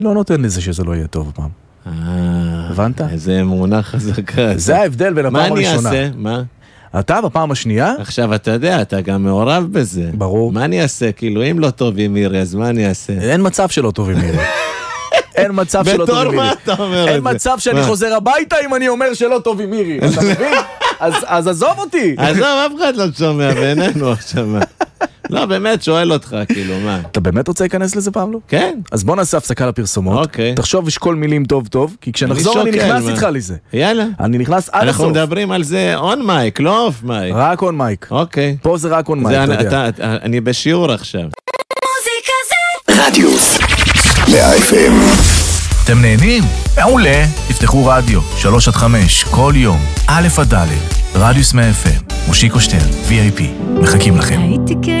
לא נותן לזה שזה לא יהיה טוב פעם. הבנת? איזה אמונה חזקה. זה ההבדל בין הפעם הראשונה. מה אני אעשה? מה? אתה בפעם השנייה? עכשיו אתה יודע, אתה גם מעורב בזה. ברור. מה אני אעשה? כאילו, אם לא טוב עם מירי, אז מה אני אעשה? אין מצב שלא טוב עם מירי. אין מצב שלא טוב עם מירי. בתור מה אתה אומר את זה? אין מצב שאני חוזר הביתה אם אני אומר שלא טוב עם מירי. אתה מבין? אז עזוב אותי. עזוב, אף אחד לא שומע בינינו עכשיו. לא, באמת שואל אותך, כאילו, מה? אתה באמת רוצה להיכנס לזה פעם לא? כן. אז בוא נעשה הפסקה לפרסומות. אוקיי. תחשוב ושקול מילים טוב טוב, כי כשנחזור אני נכנס איתך לזה. יאללה. אני נכנס עד הסוף. אנחנו מדברים על זה און מייק, לא אוף מייק. רק און מייק. אוקיי. פה זה רק און מייק, אתה יודע. אני בשיעור עכשיו. מוזיקה זה רדיוס 100 FM. אתם נהנים? מעולה. תפתחו רדיו 3-5 כל יום, א' עד ד', רדיוס 100 FM. מושיקו שטרן, VIP. מחכים לכם.